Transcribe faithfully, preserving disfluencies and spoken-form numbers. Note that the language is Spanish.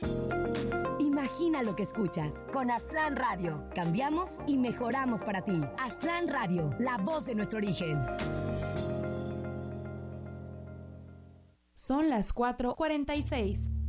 Imagina lo que escuchas. Con Aztlán Radio. Cambiamos y mejoramos para ti. Aztlán Radio, la voz de nuestro origen. Son las cuatro cuarenta y seis.